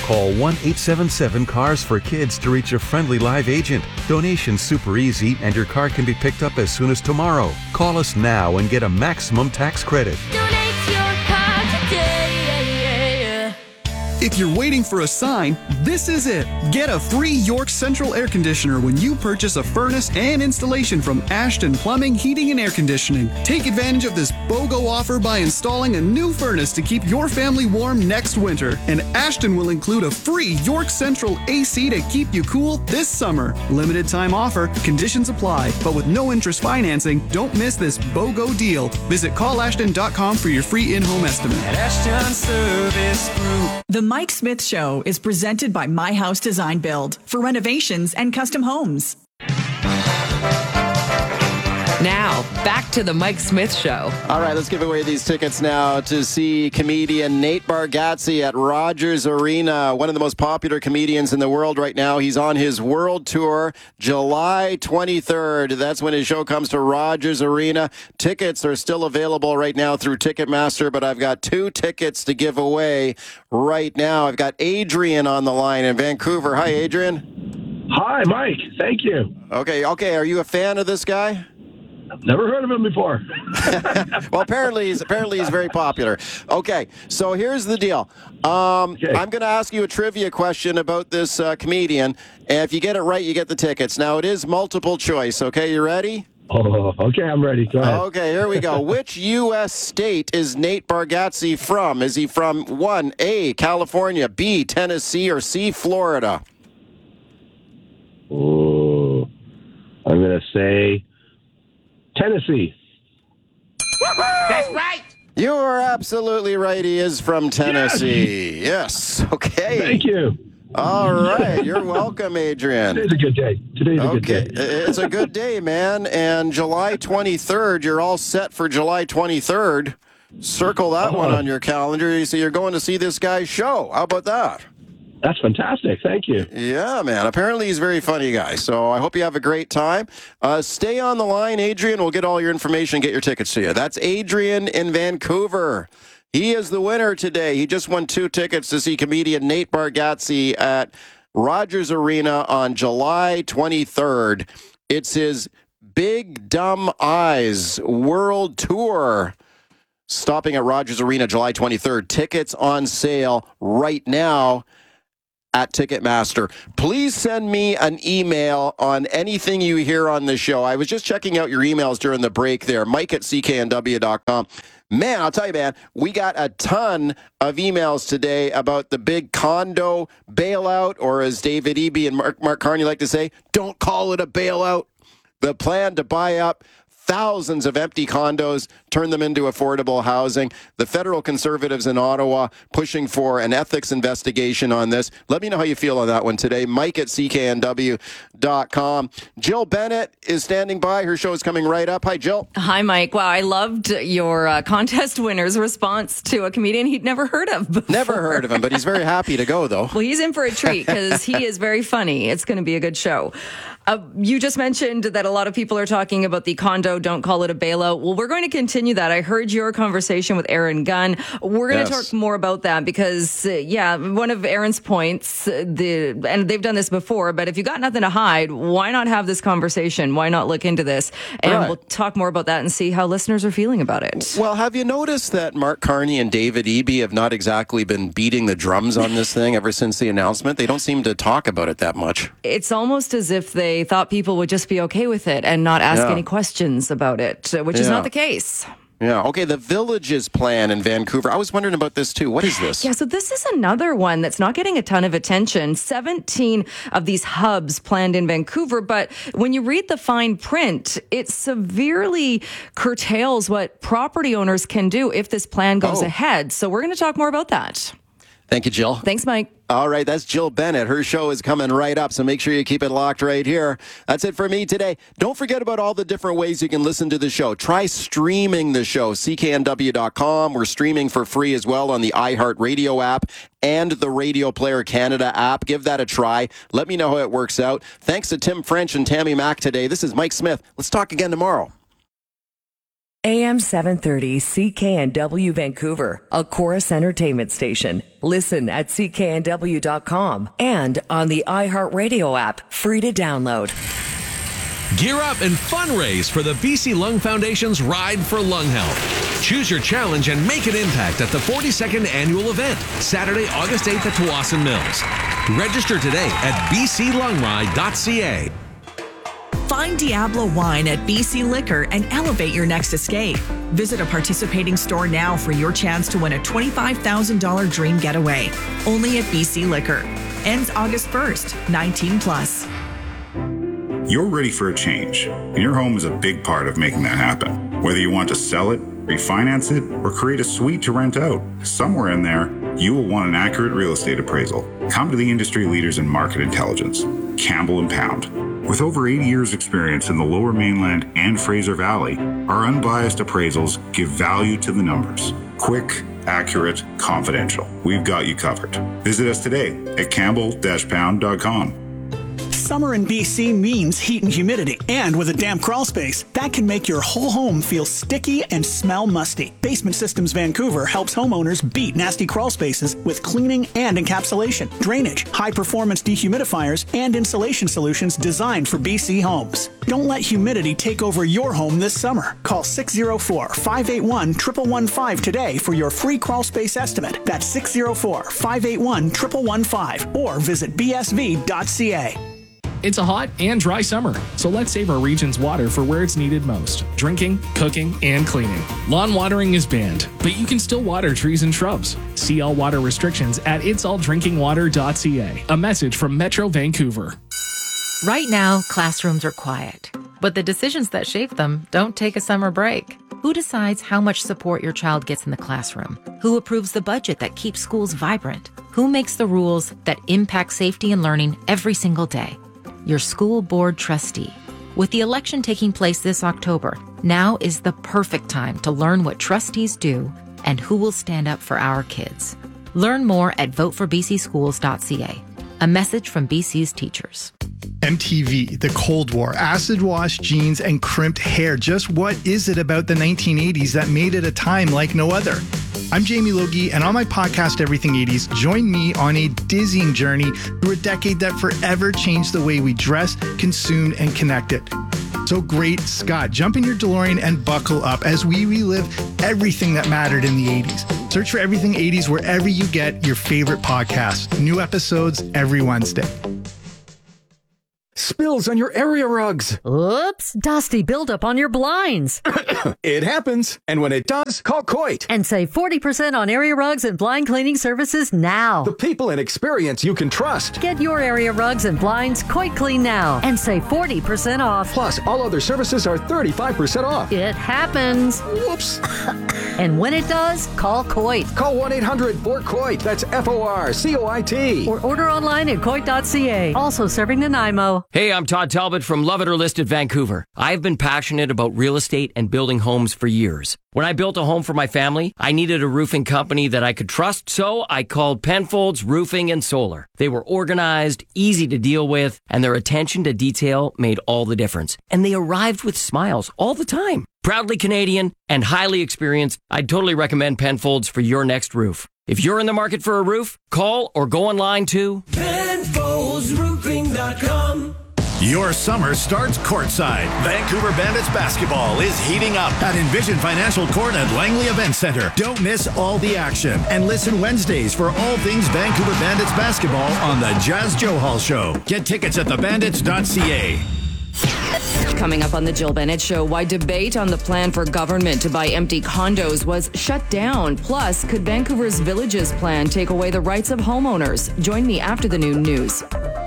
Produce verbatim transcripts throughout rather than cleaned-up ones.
Call one eight seven seven cars for kids to reach a friendly live agent. Donation's super easy and your car can be picked up as soon as tomorrow. Call us now and get a maximum tax credit. Donate your car today. If you're waiting for a sign, this is it. Get a free York Central air conditioner when you purchase a furnace and installation from Ashton Plumbing, Heating and Air Conditioning. Take advantage of this BOGO offer by installing a new furnace to keep your family warm next winter. And Ashton will include a free York Central A C to keep you cool this summer. Limited time offer, conditions apply, but with no interest financing, don't miss this BOGO deal. Visit call ashton dot com for your free in-home estimate. At Ashton Service Group. The Mike Smith Show is presented by My House Design Build for renovations and custom homes. Now, back to the Mike Smith Show. All right, let's give away these tickets now to see comedian Nate Bargatze at Rogers Arena, one of the most popular comedians in the world right now. He's on his world tour, July twenty-third. That's when his show comes to Rogers Arena. Tickets are still available right now through Ticketmaster, but I've got two tickets to give away right now. I've got Adrian on the line in Vancouver. Hi, Adrian. Hi, Mike. Thank you. Okay, okay. Are you a fan of this guy? Never heard of him before. Well, apparently he's apparently he's very popular. Okay, so here's the deal. Um, okay. I'm going to ask you a trivia question about this uh, comedian, and if you get it right, you get the tickets. Now, it is multiple choice. Okay, you ready? Oh, okay, I'm ready. Go ahead. Okay, here we go. Which U S state is Nate Bargatze from? Is he from one, A, California, B, Tennessee, or C, Florida? Oh, I'm going to say Tennessee. That's right. You are absolutely right. He is from Tennessee. Yes. yes. Okay. Thank you. All right. You're welcome, Adrian. Today's a good day. Today's a okay. good day. It's a good day, man. And July twenty-third, you're all set for July twenty-third. Circle that Oh. one on your calendar. So you're going to see this guy's show. How about that? That's fantastic. Thank you. Yeah, man. Apparently he's a very funny guy. So I hope you have a great time. Uh, stay on the line, Adrian. We'll get all your information, get your tickets to you. That's Adrian in Vancouver. He is the winner today. He just won two tickets to see comedian Nate Bargatze at Rogers Arena on July twenty-third. It's his Big Dumb Eyes World Tour. Stopping at Rogers Arena July twenty-third. Tickets on sale right now at Ticketmaster. Please send me an email on anything you hear on the show. I was just checking out your emails during the break there, Mike at C K N W dot com. Man, I'll tell you, man, we got a ton of emails today about the big condo bailout, or as David Eby and Mark, Mark Carney like to say, don't call it a bailout. The plan to buy up thousands of empty condos, turn them into affordable housing. The federal conservatives in Ottawa pushing for an ethics investigation on this. Let me know how you feel on that one today. Mike at C K N W dot com. Jill Bennett is standing by. Her show is coming right up. Hi, Jill. Hi, Mike. Wow, I loved your uh, contest winner's response to a comedian he'd never heard of before. Never heard of him, but he's very happy to go, though. Well, he's in for a treat because he is very funny. It's going to be a good show. Uh, you just mentioned that a lot of people are talking about the condo, don't call it a bailout. Well, we're going to continue that. I heard your conversation with Aaron Gunn. We're going to Yes. talk more about that because, uh, yeah, one of Aaron's points, uh, the and they've done this before, but if you got nothing to hide, why not have this conversation? Why not look into this? And Right. we'll talk more about that and see how listeners are feeling about it. Well, have you noticed that Mark Carney and David Eby have not exactly been beating the drums on this thing ever since the announcement? They don't seem to talk about it that much. It's almost as if they thought people would just be okay with it and not ask Yeah. any questions about it, which is Yeah. not the case. Yeah. Okay. The Villages plan in Vancouver. I was wondering about this too. What is this? Yeah, so this is another one that's not getting a ton of attention. seventeen of these hubs planned in Vancouver, but when you read the fine print, it severely curtails what property owners can do if this plan goes Oh. ahead. So we're going to talk more about that. Thank you, Jill. Thanks, Mike. All right, that's Jill Bennett. Her show is coming right up, so make sure you keep it locked right here. That's it for me today. Don't forget about all the different ways you can listen to the show. Try streaming the show, C K N W dot com. We're streaming for free as well on the iHeartRadio app and the Radio Player Canada app. Give that a try. Let me know how it works out. Thanks to Tim French and Tammy Mack today. This is Mike Smith. Let's talk again tomorrow. A M seven thirty C K N W Vancouver, a Chorus Entertainment station. Listen at C K N W dot com and on the iHeartRadio app, free to download. Gear up and fundraise for the B C Lung Foundation's Ride for Lung Health. Choose your challenge and make an impact at the forty-second annual event, Saturday, August eighth at Tsawwassen Mills. Register today at b c lung ride dot c a. Find Diablo Wine at B C Liquor and elevate your next escape. Visit a participating store now for your chance to win a twenty-five thousand dollars dream getaway. Only at B C Liquor. Ends August first, nineteen plus. You're ready for a change, and your home is a big part of making that happen. Whether you want to sell it, refinance it, or create a suite to rent out, somewhere in there, you will want an accurate real estate appraisal. Come to the industry leaders in market intelligence, Campbell and Pound. With over eighty years experience in the Lower Mainland and Fraser Valley, our unbiased appraisals give value to the numbers. Quick, accurate, confidential. We've got you covered. Visit us today at campbell dash pound dot com. Summer in B C means heat and humidity, and with a damp crawl space, that can make your whole home feel sticky and smell musty. Basement Systems Vancouver helps homeowners beat nasty crawl spaces with cleaning and encapsulation, drainage, high-performance dehumidifiers, and insulation solutions designed for B C homes. Don't let humidity take over your home this summer. Call six oh four, five eight one, one one one five today for your free crawl space estimate. That's six oh four, five eight one, one one one five or visit b s v dot c a. It's a hot and dry summer, so let's save our region's water for where it's needed most. Drinking, cooking, and cleaning. Lawn watering is banned, but you can still water trees and shrubs. See all water restrictions at its all drinking water dot c a. A message from Metro Vancouver. Right now, classrooms are quiet, but the decisions that shape them don't take a summer break. Who decides how much support your child gets in the classroom? Who approves the budget that keeps schools vibrant? Who makes the rules that impact safety and learning every single day? Your school board trustee. With the election taking place this October, now is the perfect time to learn what trustees do and who will stand up for our kids. Learn more at vote for b c schools dot c a. A message from B C's teachers. M T V, the Cold War, acid wash jeans, and crimped hair. Just what is it about the nineteen eighties that made it a time like no other? I'm Jamie Logie, and on my podcast, Everything eighties, join me on a dizzying journey through a decade that forever changed the way we dress, consumed, and connected. So great Scott, jump in your DeLorean and buckle up as we relive everything that mattered in the eighties. Search for Everything eighties wherever you get your favorite podcasts. New episodes every Wednesday. Spills on your area rugs. Oops, dusty buildup on your blinds. It happens, and when it does, call Coit. And save forty percent on area rugs and blind cleaning services now. The people and experience you can trust. Get your area rugs and blinds Coit Clean now and save forty percent off. Plus, all other services are thirty-five percent off. It happens. Whoops. And when it does, call Coit. Call one eight hundred four coit. That's F O R C O I T. Or order online at coit dot c a. Also serving Nanaimo. Hey, I'm Todd Talbot from Love It or List It Vancouver. I've been passionate about real estate and building homes for years. When I built a home for my family, I needed a roofing company that I could trust, so I called Penfolds Roofing and Solar. They were organized, easy to deal with, and their attention to detail made all the difference. And they arrived with smiles all the time. Proudly Canadian and highly experienced, I'd totally recommend Penfolds for your next roof. If you're in the market for a roof, call or go online to Penfolds Roofing dot com. Your summer starts courtside. Vancouver Bandits basketball is heating up at Envision Financial Court at Langley Event Center. Don't miss all the action and listen Wednesdays for all things Vancouver Bandits basketball on the Jazz Joe Hall Show. Get tickets at the bandits dot c a. Coming up on the Jill Bennett Show, why debate on the plan for government to buy empty condos was shut down. Plus, could Vancouver's Villages plan take away the rights of homeowners? Join me after the noon news.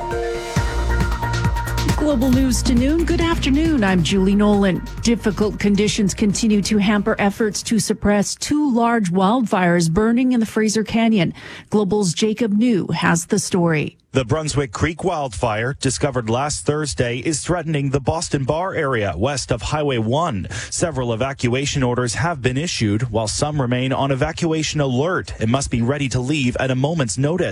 Global News to Noon. Good afternoon. I'm Julie Nolan. Difficult conditions continue to hamper efforts to suppress two large wildfires burning in the Fraser Canyon. Global's Jacob New has the story. The Brunswick Creek wildfire, discovered last Thursday, is threatening the Boston Bar area west of Highway one. Several evacuation orders have been issued, while some remain on evacuation alert and must be ready to leave at a moment's notice.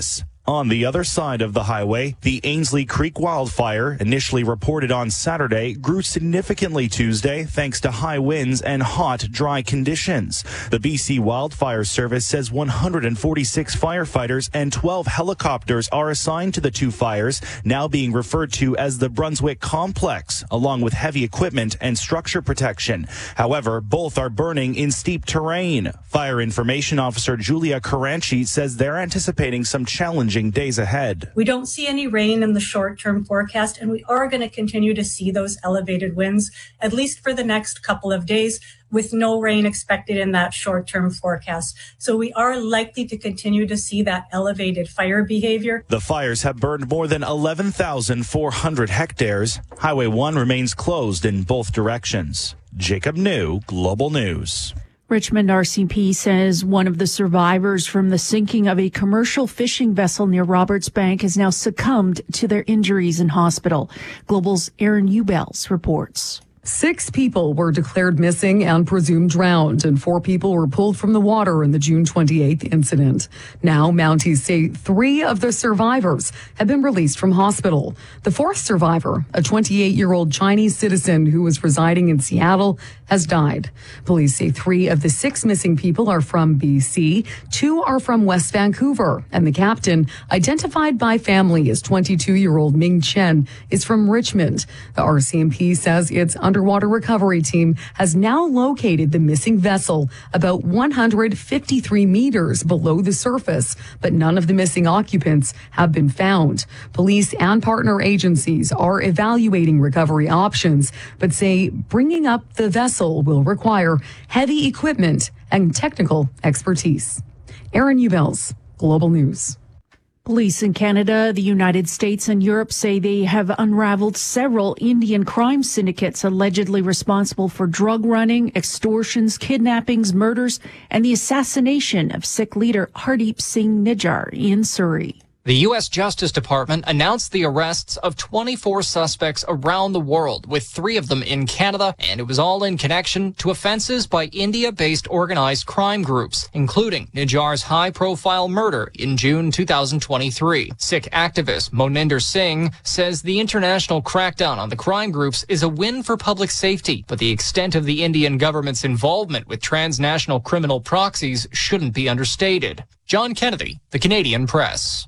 On the other side of the highway, the Ainsley Creek wildfire, initially reported on Saturday, grew significantly Tuesday thanks to high winds and hot, dry conditions. The B C Wildfire Service says one hundred forty-six firefighters and twelve helicopters are assigned to the two fires, now being referred to as the Brunswick Complex, along with heavy equipment and structure protection. However, both are burning in steep terrain. Fire Information Officer Julia Caranchi says they're anticipating some challenging days ahead. We don't see any rain in the short-term forecast, and we are going to continue to see those elevated winds, at least for the next couple of days, with no rain expected in that short-term forecast. So we are likely to continue to see that elevated fire behavior. The fires have burned more than eleven thousand four hundred hectares. Highway one remains closed in both directions. Jacob New, Global News. Richmond R C M P says one of the survivors from the sinking of a commercial fishing vessel near Roberts Bank has now succumbed to their injuries in hospital. Global's Aaron Ubels reports. Six people were declared missing and presumed drowned, and four people were pulled from the water in the June twenty-eighth incident. Now, Mounties say three of the survivors have been released from hospital. The fourth survivor, a twenty-eight-year-old Chinese citizen who was residing in Seattle, has died. Police say three of the six missing people are from B C, two are from West Vancouver, and the captain, identified by family as twenty-two-year-old Ming Chen, is from Richmond. The R C M P says its underwater recovery team has now located the missing vessel about one hundred fifty-three meters below the surface, but none of the missing occupants have been found. Police and partner agencies are evaluating recovery options, but say bringing up the vessel will require heavy equipment and technical expertise. Aaron Ubels, Global News. Police in Canada, the United States, and Europe say they have unraveled several Indian crime syndicates allegedly responsible for drug running, extortions, kidnappings, murders, and the assassination of Sikh leader Hardeep Singh Nijjar in Surrey. The U S Justice Department announced the arrests of twenty-four suspects around the world, with three of them in Canada, and it was all in connection to offenses by India-based organized crime groups, including Nijjar's high-profile murder in June two thousand twenty-three. Sikh activist Moninder Singh says the international crackdown on the crime groups is a win for public safety, but the extent of the Indian government's involvement with transnational criminal proxies shouldn't be understated. John Kennedy, The Canadian Press.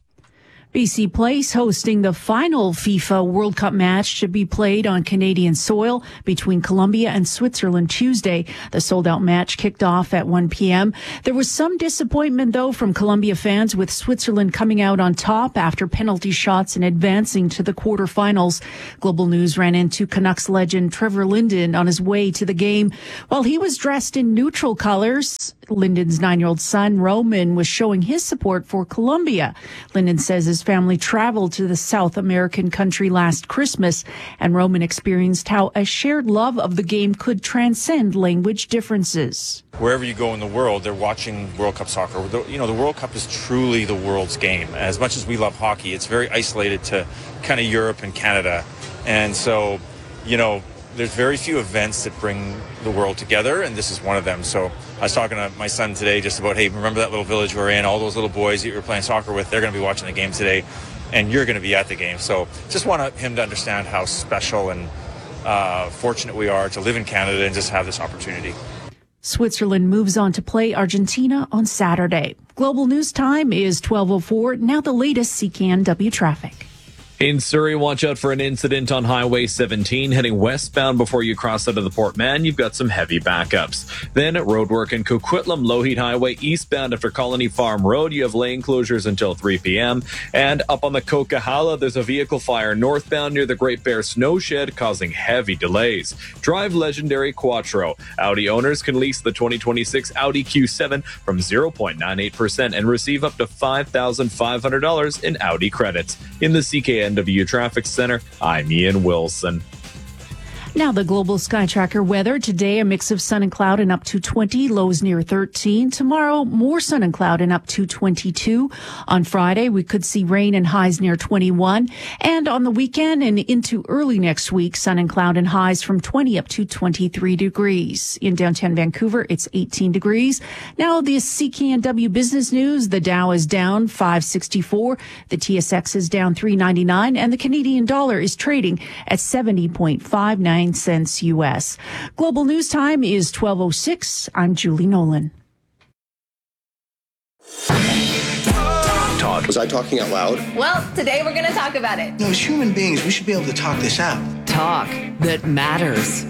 B C Place hosting the final FIFA World Cup match to be played on Canadian soil between Colombia and Switzerland Tuesday. The sold-out match kicked off at one p.m. There was some disappointment, though, from Colombia fans, with Switzerland coming out on top after penalty shots and advancing to the quarterfinals. Global News ran into Canucks legend Trevor Linden on his way to the game. While he was dressed in neutral colors, Linden's nine-year-old son, Roman, was showing his support for Colombia. Linden says his family traveled to the South American country last Christmas, and Roman experienced how a shared love of the game could transcend language differences. Wherever you go in the world, they're watching World Cup soccer. The, you know, the World Cup is truly the world's game. As much as we love hockey, it's very isolated to kind of Europe and Canada. And so, you know, there's very few events that bring the world together, and this is one of them. So I was talking to my son today just about, hey, remember that little village we were in? All those little boys that you were playing soccer with, they're going to be watching the game today, and you're going to be at the game. So just want him to understand how special and uh, fortunate we are to live in Canada and just have this opportunity. Switzerland moves on to play Argentina on Saturday. Global News Time is twelve oh four. Now the latest C K N W traffic. In Surrey, watch out for an incident on Highway seventeen heading westbound before you cross out of the Port Mann. You've got some heavy backups. Then roadwork in Coquitlam, Lougheed Highway eastbound after Colony Farm Road. You have lane closures until three p.m. And up on the Coquihalla, there's a vehicle fire northbound near the Great Bear Snow Shed causing heavy delays. Drive legendary Quattro. Audi owners can lease the twenty twenty-six Audi Q seven from zero point nine eight percent and receive up to five thousand five hundred dollars in Audi credits. In the C K N W Traffic Center, I'm Ian Wilson. Now the global sky tracker weather. Today, a mix of sun and cloud and up to twenty, lows near thirteen. Tomorrow, more sun and cloud and up to twenty-two. On Friday, we could see rain and highs near twenty-one. And on the weekend and into early next week, sun and cloud and highs from twenty up to twenty-three degrees. In downtown Vancouver, it's eighteen degrees. Now the C K N W business news. The Dow is down five sixty-four. The T S X is down three ninety-nine. And the Canadian dollar is trading at seventy point five nine cents U S. Global news time is twelve oh six. I'm Julie Nolan. Talk. Was I talking out loud? Well, today we're going to talk about it. No, as human beings, we should be able to talk this out. Talk that matters.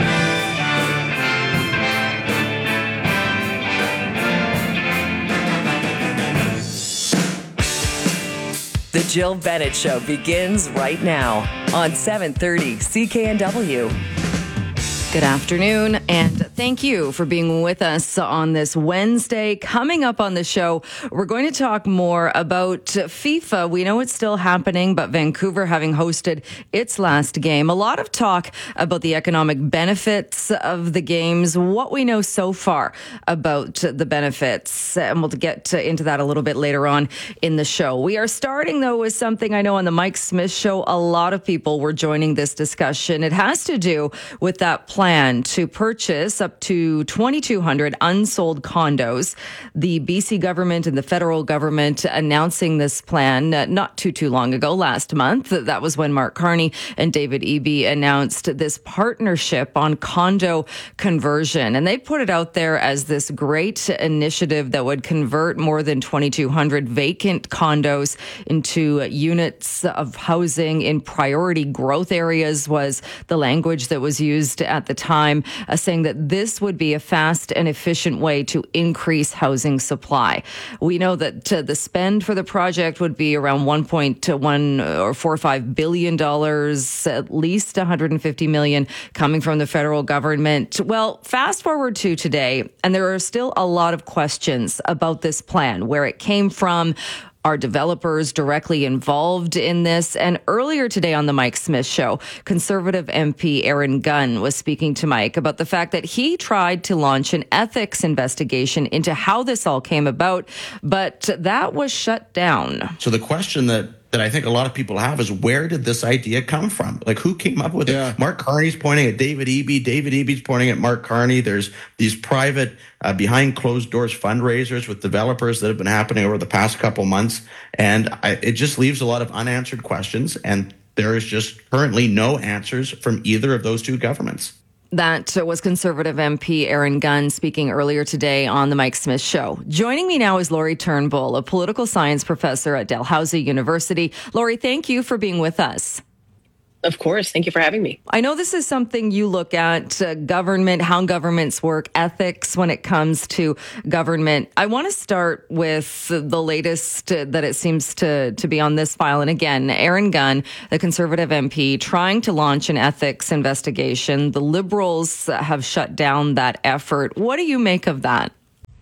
The Jill Bennett Show begins right now on seven thirty C K N W. Good afternoon, and thank you for being with us on this Wednesday. Coming up on the show, we're going to talk more about FIFA. We know it's still happening, but Vancouver having hosted its last game. A lot of talk about the economic benefits of the games, what we know so far about the benefits, and we'll get into that a little bit later on in the show. We are starting, though, with something I know on the Mike Smith Show, a lot of people were joining this discussion. It has to do with that plan plan to purchase up to twenty-two hundred unsold condos. The B C government and the federal government announcing this plan uh, not too, too long ago, last month. That was when Mark Carney and David Eby announced this partnership on condo conversion. And they put it out there as this great initiative that would convert more than twenty-two hundred vacant condos into units of housing in priority growth areas was the language that was used at the time, uh, saying that this would be a fast and efficient way to increase housing supply. We know that uh, the spend for the project would be around one point one or four five billion dollars, at least one hundred fifty million coming from the federal government. Well, fast forward to today, and there are still a lot of questions about this plan, where it came from. Are developers directly involved in this? And earlier today on the Mike Smith Show, Conservative M P Aaron Gunn was speaking to Mike about the fact that he tried to launch an ethics investigation into how this all came about, but that was shut down. So the question that that I think a lot of people have is, where did this idea come from? Like, who came up with yeah. it? Mark Carney's pointing at David Eby. David Eby's pointing at Mark Carney. There's these private, uh, behind closed doors fundraisers with developers that have been happening over the past couple months. And I, it just leaves a lot of unanswered questions. And there is just currently no answers from either of those two governments. That was Conservative M P Aaron Gunn speaking earlier today on the Mike Smith Show. Joining me now is Laurie Turnbull, a political science professor at Dalhousie University. Laurie, thank you for being with us. Of course. Thank you for having me. I know this is something you look at, uh, government, how governments work, ethics when it comes to government. I want to start with the latest uh, that it seems to, to be on this file. And again, Aaron Gunn, the Conservative M P, trying to launch an ethics investigation. The Liberals have shut down that effort. What do you make of that?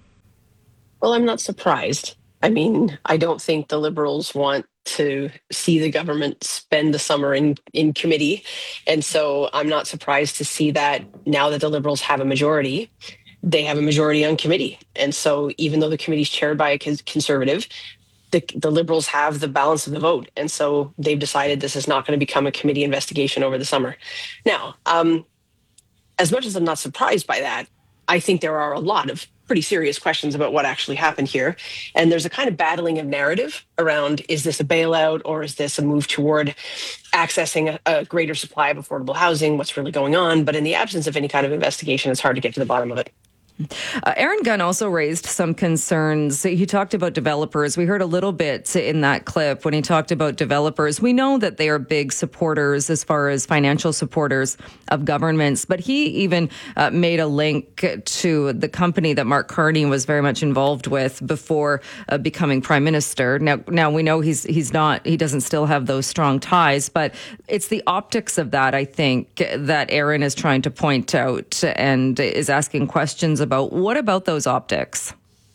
Well, I'm not surprised. I mean, I don't think the Liberals want to see the government spend the summer in, in committee. And so I'm not surprised to see that now that the Liberals have a majority, they have a majority on committee. And so even though the committee is chaired by a Conservative, the, the Liberals have the balance of the vote. And so they've decided this is not going to become a committee investigation over the summer. Now, um, as much as I'm not surprised by that, I think there are a lot of pretty serious questions about what actually happened here. And there's a kind of battling of narrative around, is this a bailout or is this a move toward accessing a, a greater supply of affordable housing? What's really going on? But in the absence of any kind of investigation, it's hard to get to the bottom of it. Uh, Aaron Gunn also raised some concerns. He talked about developers. We heard a little bit in that clip when he talked about developers. We know that they are big supporters as far as financial supporters of governments, but he even uh, made a link to the company that Mark Carney was very much involved with before uh, becoming prime minister. Now, now we know he's he's not, he doesn't still have those strong ties, but it's the optics of that, I think, that Aaron is trying to point out and is asking questions about. About what about those optics?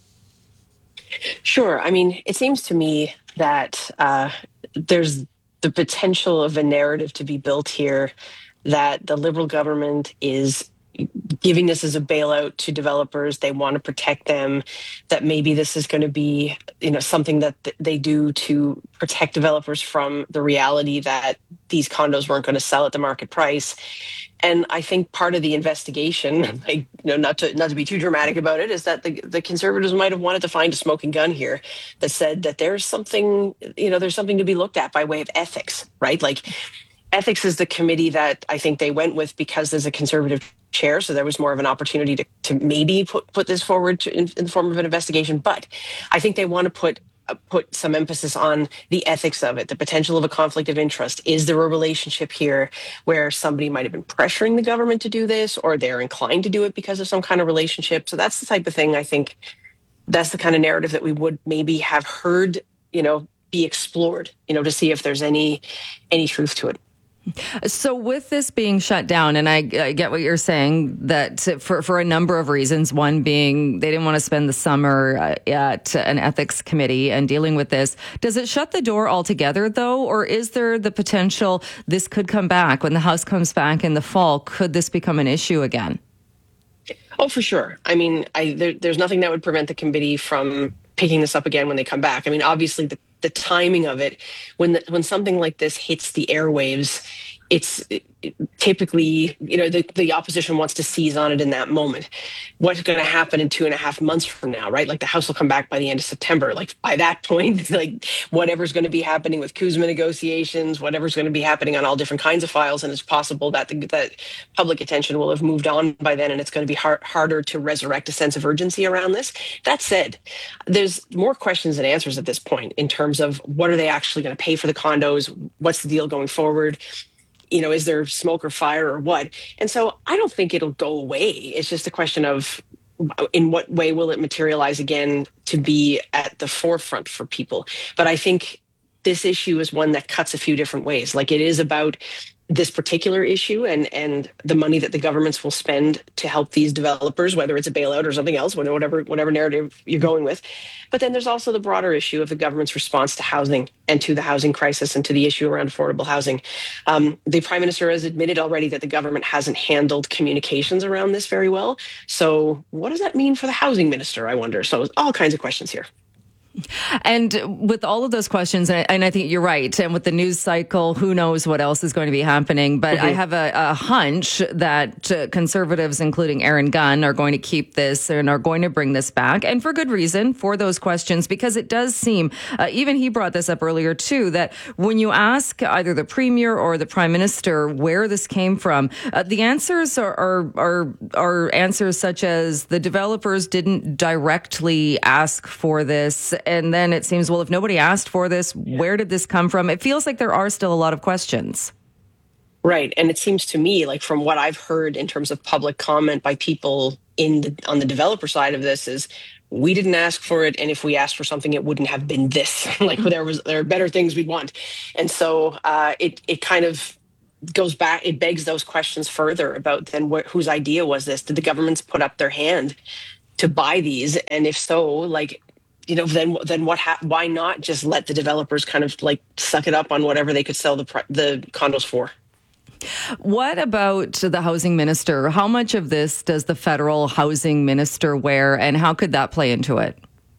Sure. I mean, it seems to me that uh, there's the potential of a narrative to be built here that the Liberal government is giving this as a bailout to developers. They want to protect them, that maybe this is going to be, you know, something that th- they do to protect developers from the reality that these condos weren't going to sell at the market price. And I think part of the investigation, like, you know, not to not to be too dramatic about it, is that the, the Conservatives might have wanted to find a smoking gun here that said that there's something, you know, there's something to be looked at by way of ethics, right? Like, ethics is the committee that I think they went with because there's a Conservative chair, so there was more of an opportunity to, to maybe put, put this forward to, in, in the form of an investigation. But I think they want to put uh, put some emphasis on the ethics of it, the potential of a conflict of interest. Is there a relationship here where somebody might have been pressuring the government to do this, or they're inclined to do it because of some kind of relationship? So that's the type of thing I think, that's the kind of narrative that we would maybe have heard, you know, be explored, you know, to see if there's any any truth to it. So with this being shut down, and I, I get what you're saying, that for, for a number of reasons, one being they didn't want to spend the summer at an ethics committee and dealing with this. Does it shut the door altogether, though, or is there the potential this could come back when the House comes back in the fall? Could this become an issue again? Oh, for sure. I mean, I, there, there's nothing that would prevent the committee from picking this up again when they come back. I mean, obviously, the the timing of it, when the, when something like this hits the airwaves, it's it, typically, you know, the, the opposition wants to seize on it in that moment. What's going to happen in two and a half months from now, right? Like, the House will come back by the end of September. Like, by that point, like, whatever's going to be happening with CUSMA negotiations, whatever's going to be happening on all different kinds of files, and it's possible that the, that public attention will have moved on by then, and it's going to be hard, harder to resurrect a sense of urgency around this. That said, there's more questions than answers at this point in terms of what are they actually going to pay for the condos? What's the deal going forward? You know, is there smoke or fire or what? And so I don't think it'll go away. It's just a question of in what way will it materialize again to be at the forefront for people. But I think this issue is one that cuts a few different ways. Like, it is about this particular issue and and the money that the governments will spend to help these developers, whether it's a bailout or something else, whatever whatever narrative you're going with. But then there's also the broader issue of the government's response to housing and to the housing crisis and to the issue around affordable housing. Um, the Prime Minister has admitted already that the government hasn't handled communications around this very well. So what does that mean for the housing minister, I wonder? So all kinds of questions here. And with all of those questions, and I, and I think you're right, and with the news cycle, who knows what else is going to be happening. But mm-hmm. I have a, a hunch that uh, Conservatives, including Aaron Gunn, are going to keep this and are going to bring this back. And for good reason, for those questions, because it does seem, uh, even he brought this up earlier too, that when you ask either the Premier or the Prime Minister where this came from, uh, the answers are, are, are, are answers such as the developers didn't directly ask for this. And then it seems, well, if nobody asked for this, where did this come from? It feels like there are still a lot of questions. Right. And it seems to me, like, from what I've heard in terms of public comment by people in the, on the developer side of this, is we didn't ask for it. And if we asked for something, it wouldn't have been this. Like, there was there are better things we'd want. And so uh, it it kind of goes back, it begs those questions further about then wh- whose idea was this? Did the governments put up their hand to buy these? And if so, like, you know, then then what? Ha- why not just let the developers kind of like suck it up on whatever they could sell the pri- the condos for? What about the housing minister? How much of this does the federal housing minister wear, and how could that play into it?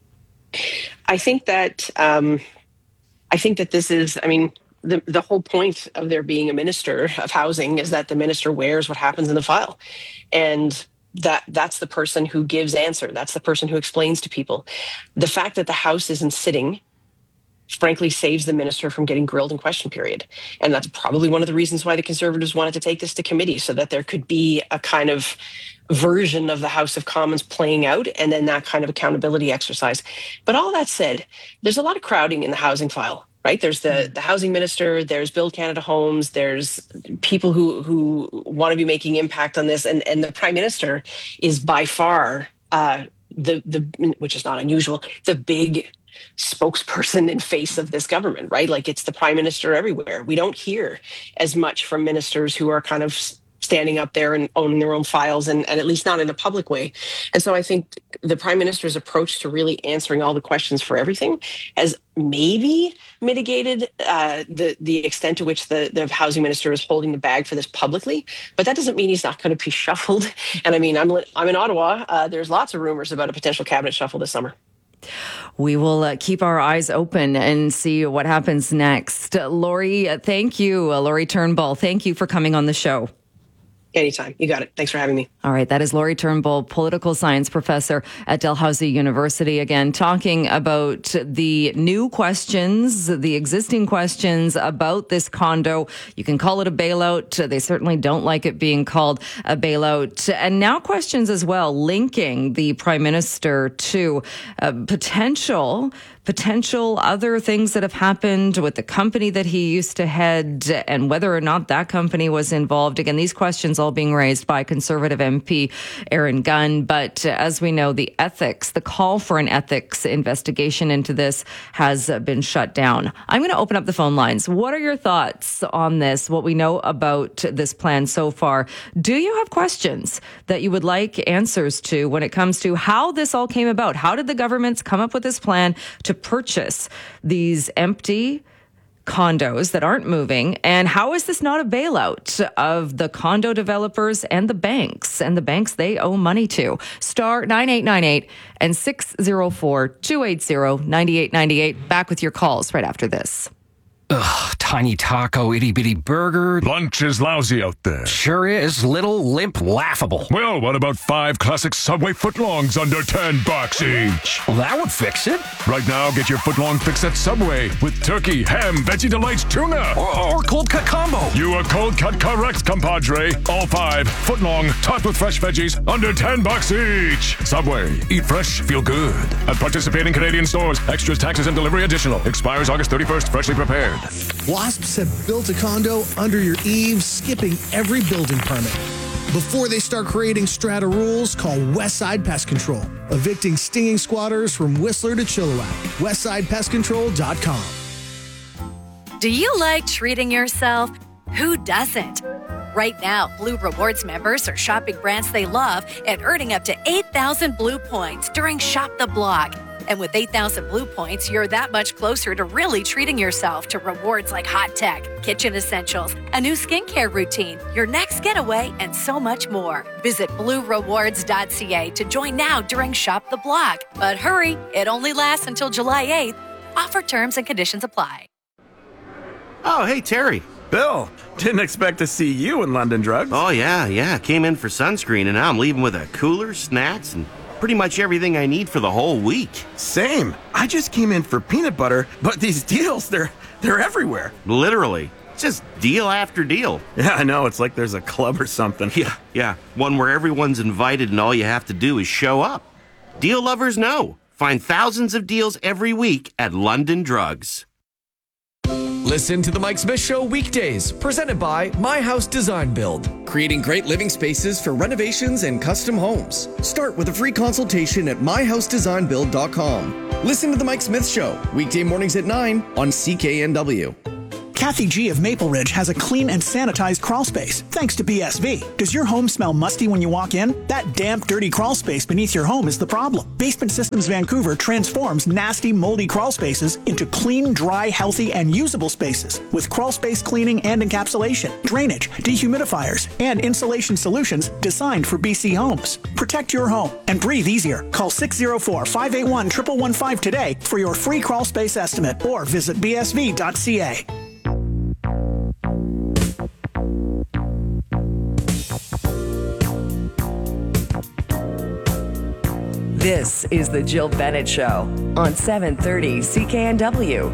I think that um, I think that this is. I mean, the the whole point of there being a minister of housing is that the minister wears what happens in the file, and that that's the person who gives answer. That's the person who explains to people. The fact that the House isn't sitting, frankly, saves the minister from getting grilled in question period. And that's probably one of the reasons why the Conservatives wanted to take this to committee, so that there could be a kind of version of the House of Commons playing out, and then that kind of accountability exercise. But all that said, there's a lot of crowding in the housing file. Right. There's the, the housing minister, there's Build Canada Homes, there's people who, who want to be making impact on this. And, and the Prime Minister is by far uh, the, the, which is not unusual, the big spokesperson and face of this government, right? Like, it's the Prime Minister everywhere. We don't hear as much from ministers who are kind of standing up there and owning their own files, and, and at least not in a public way. And so I think the Prime Minister's approach to really answering all the questions for everything has maybe mitigated uh, the the extent to which the, the housing minister is holding the bag for this publicly, but that doesn't mean he's not going to be shuffled. And I mean, I'm I'm in Ottawa. Uh, there's lots of rumors about a potential cabinet shuffle this summer. We will uh, keep our eyes open and see what happens next. Uh, Lori, uh, thank you. Uh, Lori Turnbull, thank you for coming on the show. Anytime. You got it. Thanks for having me. All right. That is Lori Turnbull, political science professor at Dalhousie University, again, talking about the new questions, the existing questions about this condo. You can call it a bailout. They certainly don't like it being called a bailout. And now questions as well, linking the prime minister to uh, potential potential other things that have happened with the company that he used to head and whether or not that company was involved. Again, these questions all being raised by Conservative M P Aaron Gunn. But uh, as we know, the ethics, the call for an ethics investigation into this has uh, been shut down. I'm going to open up the phone lines. What are your thoughts on this, what we know about this plan so far? Do you have questions that you would like answers to when it comes to how this all came about? How did the governments come up with this plan to purchase these empty condos that aren't moving? And how is this not a bailout of the condo developers and the banks and the banks they owe money to? Star nine eight nine eight and six oh four, two eight zero, nine eight nine eight. Back with your calls right after this. Ugh, tiny taco, itty bitty burger. Lunch is lousy out there. Sure is. Little, limp, laughable. Well, what about five classic Subway footlongs under ten bucks each? Well, that would fix it. Right now, get your footlong fix at Subway with turkey, ham, veggie delights, tuna. Or, or cold cut combo. You are cold cut correct, compadre. All five footlong, topped with fresh veggies, under ten bucks each. Subway. Eat fresh, feel good. At participating Canadian stores. Extras, taxes, and delivery additional. Expires August thirty-first. Freshly prepared. Wasps have built a condo under your eaves, skipping every building permit. Before they start creating strata rules, call Westside Pest Control, evicting stinging squatters from Whistler to Chilliwack. westside pest control dot com. Do you like treating yourself? Who doesn't? Right now, Blue Rewards members are shopping brands they love and earning up to eight thousand Blue points during Shop the Block. And with eight thousand Blue points, you're that much closer to really treating yourself to rewards like hot tech, kitchen essentials, a new skincare routine, your next getaway, and so much more. Visit blue rewards dot c a to join now during Shop the Block. But hurry, it only lasts until July eighth. Offer terms and conditions apply. Oh, hey, Terry. Bill, didn't expect to see you in London Drugs. Oh, yeah, yeah. Came in for sunscreen, and now I'm leaving with a cooler, snacks, and pretty much everything I need for the whole week. Same. I just came in for peanut butter, but these deals, they're they're everywhere. Literally. Just deal after deal. Yeah, I know. It's like there's a club or something. Yeah, yeah. One where everyone's invited and all you have to do is show up. Deal lovers know. Find thousands of deals every week at London Drugs. Listen to The Mike Smith Show weekdays, presented by My House Design Build. Creating great living spaces for renovations and custom homes. Start with a free consultation at my house design build dot com. Listen to The Mike Smith Show, weekday mornings at nine on C K N W. Kathy G of Maple Ridge has a clean and sanitized crawl space, thanks to B S V. Does your home smell musty when you walk in? That damp, dirty crawl space beneath your home is the problem. Basement Systems Vancouver transforms nasty, moldy crawl spaces into clean, dry, healthy, and usable spaces with crawl space cleaning and encapsulation, drainage, dehumidifiers, and insulation solutions designed for B C homes. Protect your home and breathe easier. Call six oh four, five eight one, one one one five today for your free crawl space estimate or visit b s v dot c a. This is the Jill Bennett Show on seven thirty C K N W.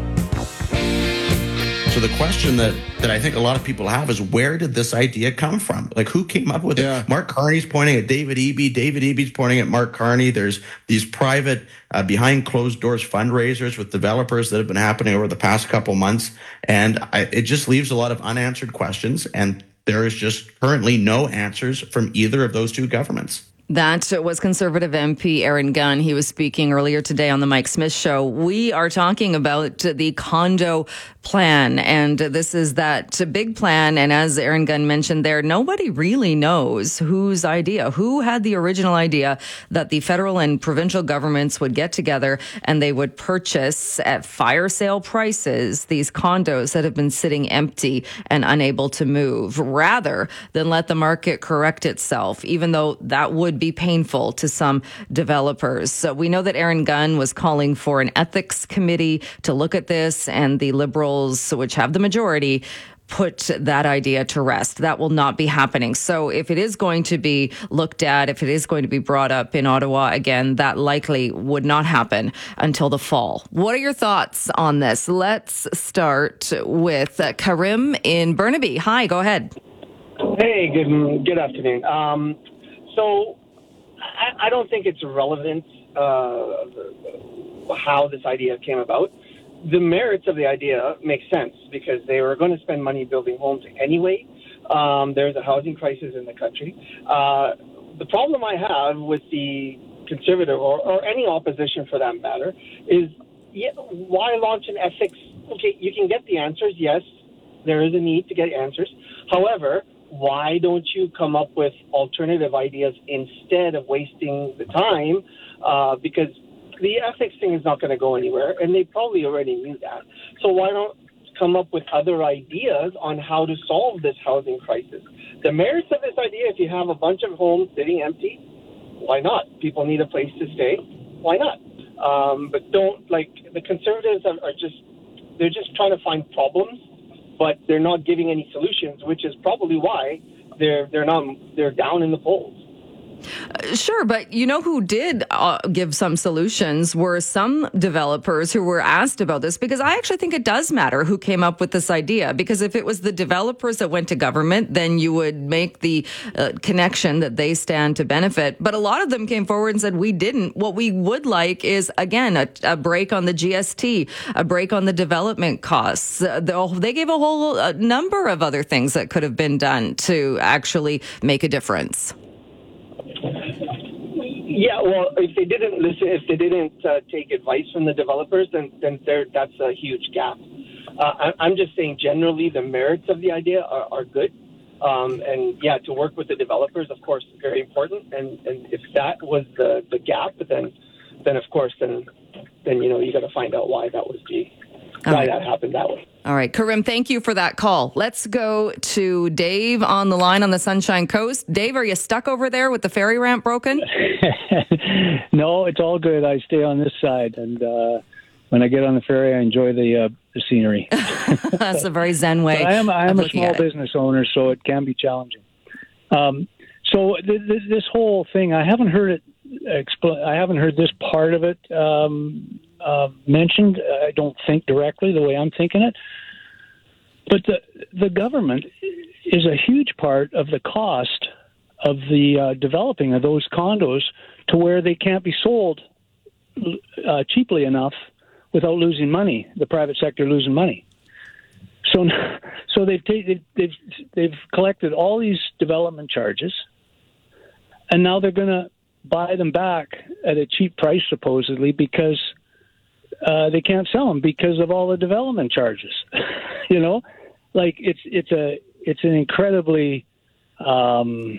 So the question that, that I think a lot of people have is, where did this idea come from? Like, who came up with yeah. it? Mark Carney's pointing at David Eby. David Eby's pointing at Mark Carney. There's these private, uh, behind closed doors fundraisers with developers that have been happening over the past couple months. And I, it just leaves a lot of unanswered questions. And there is just currently no answers from either of those two governments. That was Conservative M P Aaron Gunn. He was speaking earlier today on the Mike Smith Show. We are talking about the condo plan, and this is that big plan. And as Aaron Gunn mentioned there, nobody really knows whose idea, who had the original idea that the federal and provincial governments would get together and they would purchase at fire sale prices these condos that have been sitting empty and unable to move, rather than let the market correct itself, even though that would be painful to some developers. So we know that Aaron Gunn was calling for an ethics committee to look at this, and the Liberals, which have the majority, put that idea to rest. That will not be happening. So if it is going to be looked at, if it is going to be brought up in Ottawa again, that likely would not happen until the fall. What are your thoughts on this? Let's start with uh, Karim in Burnaby. Hi, go ahead. Hey, good good afternoon. Um, so I, I don't think it's relevant uh, how this idea came about. The merits of the idea make sense because they were going to spend money building homes anyway. Um, there's a housing crisis in the country. Uh, the problem I have with the Conservative or, or any opposition for that matter is yeah, why launch an ethics? Okay, you can get the answers. Yes, there is a need to get answers. However, why don't you come up with alternative ideas instead of wasting the time? Uh, because the ethics thing is not going to go anywhere, and they probably already knew that. So why not come up with other ideas on how to solve this housing crisis? The merits of this idea, if you have a bunch of homes sitting empty, why not? People need a place to stay. Why not? Um, but don't, like, the Conservatives are, are just, they're just trying to find problems, but they're not giving any solutions, which is probably why they're they're not they're down in the polls. Uh, sure, but you know who did uh, give some solutions were some developers who were asked about this, because I actually think it does matter who came up with this idea, because if it was the developers that went to government, then you would make the uh, connection that they stand to benefit. But a lot of them came forward and said, we didn't. What we would like is, again, a, a break on the G S T, a break on the development costs. Uh, they gave a whole uh, number of other things that could have been done to actually make a difference. Yeah, well, if they didn't listen, if they didn't uh, take advice from the developers, then then there, that's a huge gap. Uh, I, I'm just saying, generally, the merits of the idea are, are good, um, and yeah, to work with the developers, of course, is very important. And, and if that was the, the gap, then then of course, then then you know you got to find out why that was the why right. that happened that way. All right, Karim, thank you for that call. Let's go to Dave on the line on the Sunshine Coast. Dave, are you stuck over there with the ferry ramp broken? No, it's all good. I stay on this side, and uh, when I get on the ferry, I enjoy the, uh, the scenery. That's a very zen way. But I am, I am a small it. business owner, so it can be challenging. Um, so th- th- this whole thing, I haven't heard it. Expl- I haven't heard this part of it um, uh, mentioned. I don't think directly the way I'm thinking it. But the the government is a huge part of the cost of the uh, developing of those condos to where they can't be sold uh, cheaply enough without losing money. The private sector losing money. So, so they've ta- they've, they've they've collected all these development charges, and now they're going to buy them back at a cheap price, supposedly, because uh, they can't sell them because of all the development charges. You know, like it's it's a it's an incredibly um,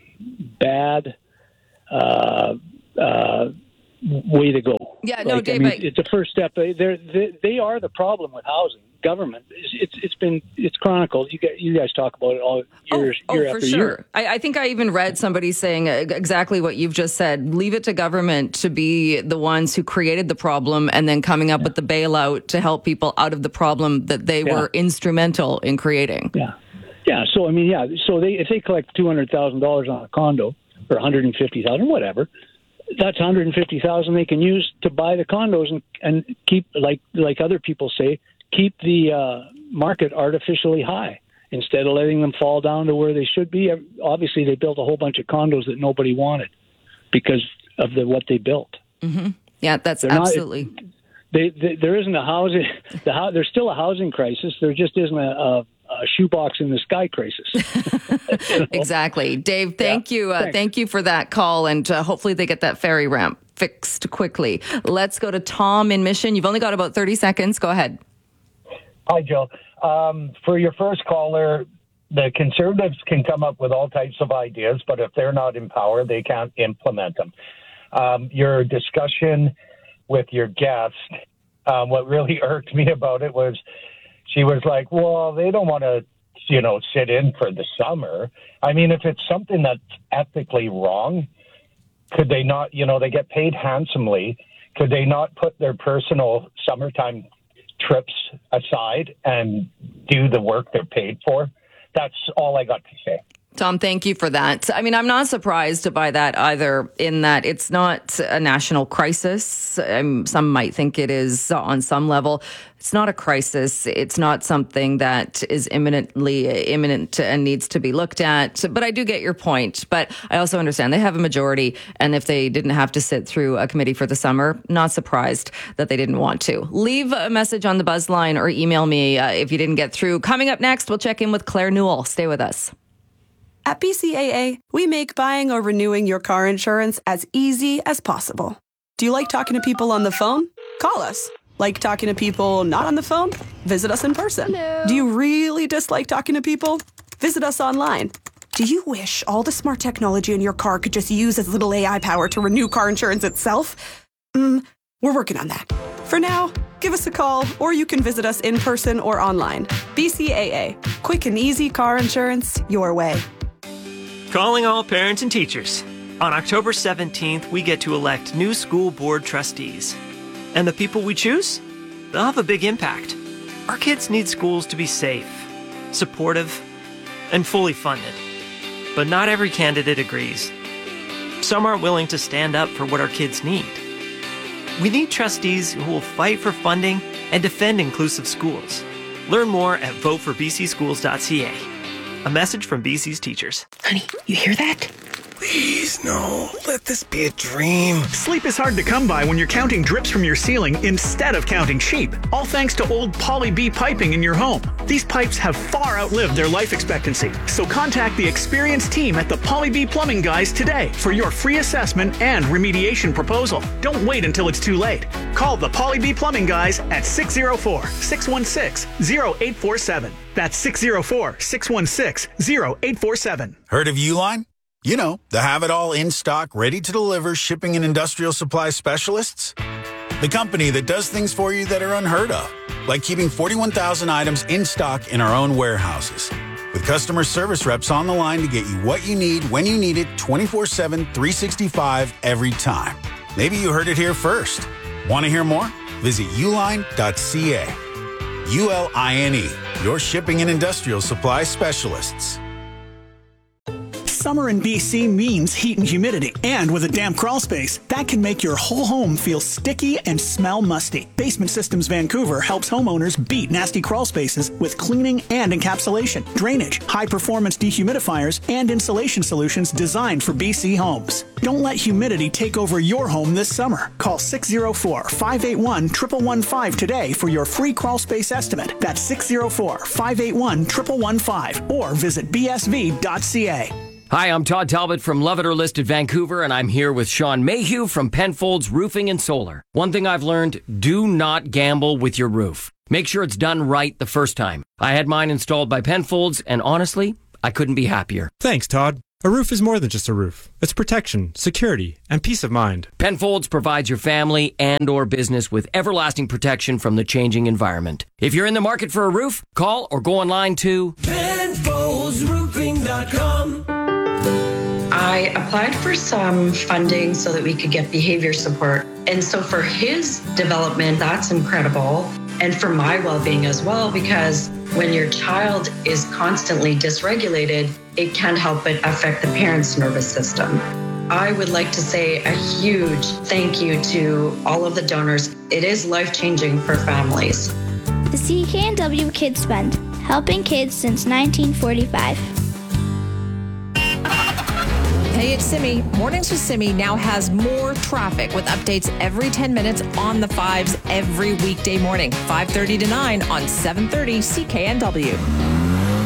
bad uh, uh, way to go. Yeah, no, like, Dave, I mean, I... it's a first step. They're, they they are the problem with housing. Government. It's it's been it's chronicled. You guys, you guys talk about it all years, oh, year oh, after for sure. year. I, I think I even read somebody saying exactly what you've just said. Leave it to government to be the ones who created the problem, and then coming up yeah. with the bailout to help people out of the problem that they yeah. were instrumental in creating. Yeah, yeah. So I mean, yeah. So they if they collect two hundred thousand dollars on a condo or one hundred and fifty thousand, whatever. That's one hundred and fifty thousand they can use to buy the condos and and keep like like other people say. Keep the uh, market artificially high instead of letting them fall down to where they should be. Obviously, they built a whole bunch of condos that nobody wanted because of the what they built. Mm-hmm. Yeah, that's They're absolutely. Not, they, they, there isn't a housing. The, there's still a housing crisis. There just isn't a, a, a shoebox in the sky crisis. You know? Exactly. Dave, thank Yeah. you. Uh, Thanks. thank you for that call. And uh, hopefully they get that ferry ramp fixed quickly. Let's go to Tom in Mission. You've only got about thirty seconds. Go ahead. Hi, Jill. Um, for your first caller, the Conservatives can come up with all types of ideas, but if they're not in power, they can't implement them. Um, your discussion with your guest, um, what really irked me about it was she was like, well, they don't want to, you know, sit in for the summer. I mean, if it's something that's ethically wrong, could they not, you know, they get paid handsomely. Could they not put their personal summertime trips aside and do the work they're paid for? That's all I got to say. Tom, thank you for that. I mean, I'm not surprised by that either, in that it's not a national crisis. Um, some might think it is on some level. It's not a crisis. It's not something that is imminently imminent and needs to be looked at. But I do get your point. But I also understand they have a majority. And if they didn't have to sit through a committee for the summer, not surprised that they didn't want to. Leave a message on the buzz line or email me uh, if you didn't get through. Coming up next, we'll check in with Claire Newell. Stay with us. At B C A A, we make buying or renewing your car insurance as easy as possible. Do you like talking to people on the phone? Call us. Like talking to people not on the phone? Visit us in person. Hello. Do you really dislike talking to people? Visit us online. Do you wish all the smart technology in your car could just use as little A I power to renew car insurance itself? Mm, we're working on that. For now, give us a call, or you can visit us in person or online. B C A A. Quick and easy car insurance your way. Calling all parents and teachers. On October seventeenth, we get to elect new school board trustees. And the people we choose? They'll have a big impact. Our kids need schools to be safe, supportive, and fully funded. But not every candidate agrees. Some aren't willing to stand up for what our kids need. We need trustees who will fight for funding and defend inclusive schools. Learn more at vote for b c schools dot c a. A message from B C's teachers. Honey, you hear that? Please, no. Let this be a dream. Sleep is hard to come by when you're counting drips from your ceiling instead of counting sheep. All thanks to old Poly B piping in your home. These pipes have far outlived their life expectancy. So contact the experienced team at the Poly B Plumbing Guys today for your free assessment and remediation proposal. Don't wait until it's too late. Call the Poly B Plumbing Guys at six oh four, six one six, oh eight four seven. That's six oh four, six one six, oh eight four seven. Heard of Uline? You know, the have-it-all in-stock, ready-to-deliver shipping and industrial supply specialists. The company that does things for you that are unheard of, like keeping forty-one thousand items in stock in our own warehouses. With customer service reps on the line to get you what you need when you need it twenty-four seven, three sixty-five every time. Maybe you heard it here first. Want to hear more? Visit uline dot c a. U L I N E, your shipping and industrial supply specialists. Summer in B C means heat and humidity. And with a damp crawl space, that can make your whole home feel sticky and smell musty. Basement Systems Vancouver helps homeowners beat nasty crawl spaces with cleaning and encapsulation, drainage, high-performance dehumidifiers, and insulation solutions designed for B C homes. Don't let humidity take over your home this summer. Call six oh four, five eight one, one one one five today for your free crawl space estimate. That's six oh four, five eight one, one one one five or visit b s v dot c a. Hi, I'm Todd Talbot from Love It or Listed Vancouver, and I'm here with Sean Mayhew from Penfolds Roofing and Solar. One thing I've learned, do not gamble with your roof. Make sure it's done right the first time. I had mine installed by Penfolds, and honestly, I couldn't be happier. Thanks, Todd. A roof is more than just a roof. It's protection, security, and peace of mind. Penfolds provides your family and or business with everlasting protection from the changing environment. If you're in the market for a roof, call or go online to Penfolds Roofing dot com. I applied for some funding so that we could get behavior support. And so for his development, that's incredible. And for my well-being as well, because when your child is constantly dysregulated, it can't help but affect the parent's nervous system. I would like to say a huge thank you to all of the donors. It is life-changing for families. The C K N W Kids Fund, helping kids since nineteen forty-five. Hey, it's Simi. Mornings with Simi now has more traffic with updates every ten minutes on the fives every weekday morning, five thirty to nine on seven thirty C K N W.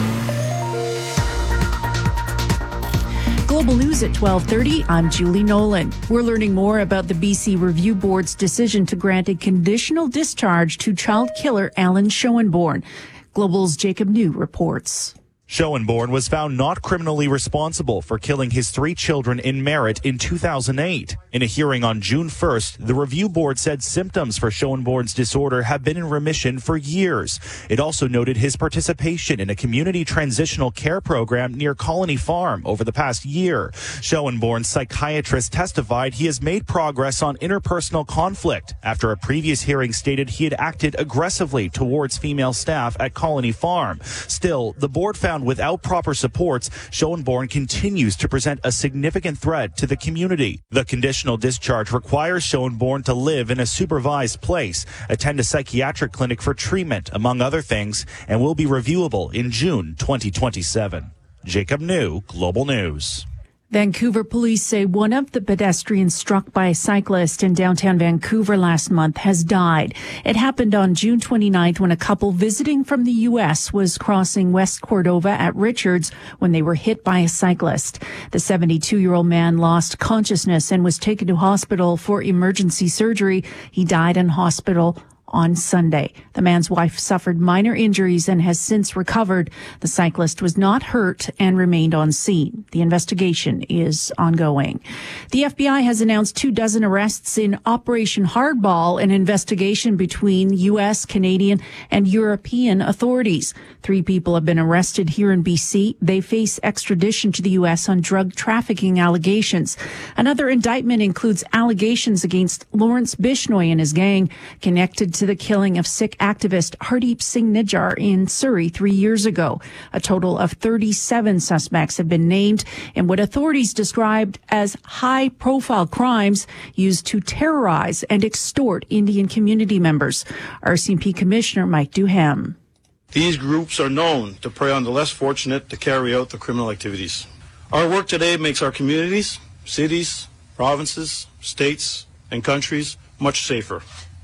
With Global News at twelve thirty, I'm Julie Nolan. We're learning more about the B C Review Board's decision to grant a conditional discharge to child killer Alan Schoenborn. Global's Jacob New reports. Schoenborn was found not criminally responsible for killing his three children in Merritt in two thousand eight. In a hearing on June first, the review board said symptoms for Schoenborn's disorder have been in remission for years. It also noted his participation in a community transitional care program near Colony Farm over the past year. Schoenborn's psychiatrist testified he has made progress on interpersonal conflict after a previous hearing stated he had acted aggressively towards female staff at Colony Farm. Still, the board found without proper supports, Schoenborn continues to present a significant threat to the community. The conditional discharge requires Schoenborn to live in a supervised place, attend a psychiatric clinic for treatment, among other things, and will be reviewable in June twenty twenty-seven. Jacob New, Global News. Vancouver police say one of the pedestrians struck by a cyclist in downtown Vancouver last month has died. It happened on June twenty-ninth when a couple visiting from the U S was crossing West Cordova at Richards when they were hit by a cyclist. The seventy-two-year-old man lost consciousness and was taken to hospital for emergency surgery. He died in hospital on Sunday. The man's wife suffered minor injuries and has since recovered. The cyclist was not hurt and remained on scene. The investigation is ongoing. The F B I has announced two dozen arrests in Operation Hardball, an investigation between U S, Canadian, and European authorities. Three people have been arrested here in B C. They face extradition to the U S on drug trafficking allegations. Another indictment includes allegations against Lawrence Bishnoi and his gang connected to the killing of Sikh activist Hardeep Singh Nijjar in Surrey three years ago. A total of thirty-seven suspects have been named in what authorities described as high-profile crimes used to terrorize and extort Indian community members. R C M P Commissioner Mike Duham. These groups are known to prey on the less fortunate to carry out the criminal activities. Our work today makes our communities, cities, provinces, states, and countries much safer.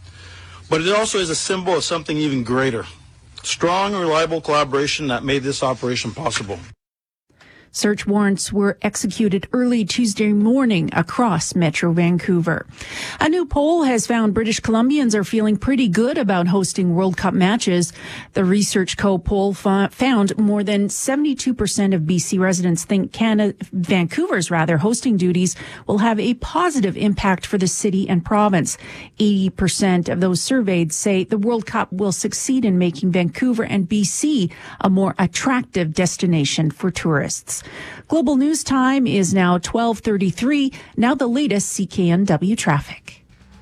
But it also is a symbol of something even greater. Strong, reliable collaboration that made this operation possible. Search warrants were executed early Tuesday morning across Metro Vancouver. A new poll has found British Columbians are feeling pretty good about hosting World Cup matches. The Research Co poll fa- found more than seventy-two percent of B C residents think Canada, Vancouver's rather hosting duties will have a positive impact for the city and province. eighty percent of those surveyed say the World Cup will succeed in making Vancouver and B C a more attractive destination for tourists. Global News Time is now twelve thirty-three. Now the latest C K N W traffic.